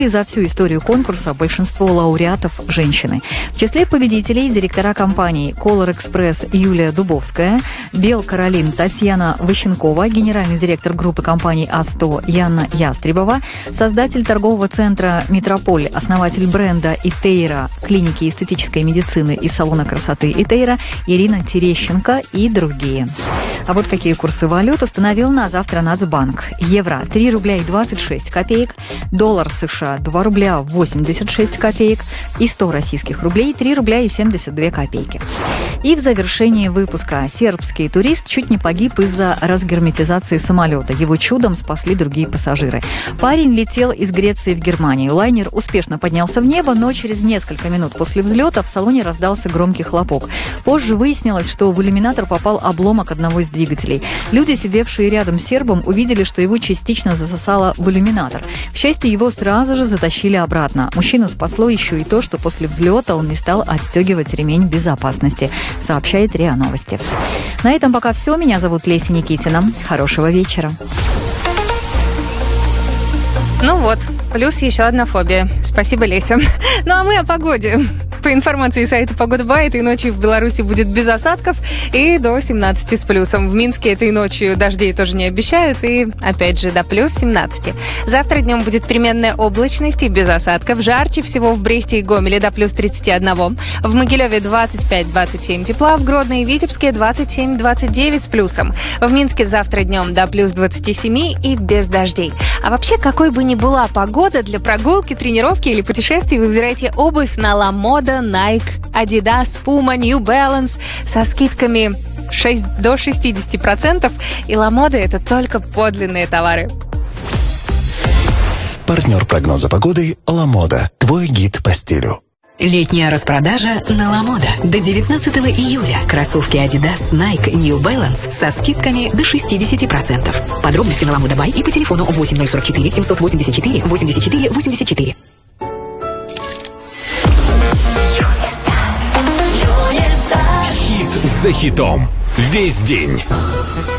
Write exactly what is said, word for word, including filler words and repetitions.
И за всю историю конкурса большинство лауреатов – женщины. В числе победителей директора компаний Color Express Юлия Дубовская, Бел Каролин Татьяна Ващенкова, генеральный директор группы компаний А сто Яна Ястребова, создатель торгового центра «Метрополь», основатель бренда «Итейра», клиники эстетической медицины и салона красоты «Итейра» Ирина Терещенко и другие. А вот какие курсы валют установил на завтра Нацбанк. Евро – три рубля и двадцать шесть копеек, доллар США – два рубля восемьдесят шесть копеек и сто российских рублей – три рубля и семьдесят две копейки. И в завершении выпуска сербский турист чуть не погиб из-за разгерметизации самолета. Его чудом спасли другие пассажиры. Парень летел из Греции в Германию. Лайнер успешно поднялся в небо, но через несколько минут после взлета в салоне раздался громкий хлопок. Позже выяснилось, что в иллюминатор попал обломок одного из двигателей. Люди, сидевшие рядом с сербом, увидели, что его частично засосало в иллюминатор. К счастью, его сразу же затащили обратно. Мужчину спасло еще и то, что после взлета он не стал отстегивать ремень безопасности, сообщает РИА Новости. На этом пока все. Меня зовут Леся Никитина. Хорошего вечера. Ну вот, плюс еще одна фобия. Спасибо, Леся. Ну а мы о погоде. По информации сайта Погода.бай, этой ночью в Беларуси будет без осадков и до семнадцати с плюсом. В Минске этой ночью дождей тоже не обещают и, опять же, до плюс семнадцати. Завтра днем будет переменная облачность и без осадков. Жарче всего в Бресте и Гомеле до плюс тридцати одного. В Могилеве двадцать пять - двадцать семь тепла, в Гродно и Витебске двадцать семь - двадцать девять с плюсом. В Минске завтра днем до плюс двадцати семи и без дождей. А вообще, какой бы ни была погода, для прогулки, тренировки или путешествий выбирайте обувь на LaModa, Nike, Adidas, Puma, New Balance со скидками шесть до шестидесяти процентов. И LaModa — это только подлинные товары. Партнер прогноза погоды LaModa. Твой гид по стилю. Летняя распродажа на LaModa. До девятнадцатого июля. Кроссовки Adidas, Nike, New Balance со скидками до шестидесяти процентов. Подробности на LaModa.бай и по телефону восемь ноль сорок четыре семьсот восемьдесят четыре восемьдесят четыре восемьдесят четыре. Хит за хитом. Весь день.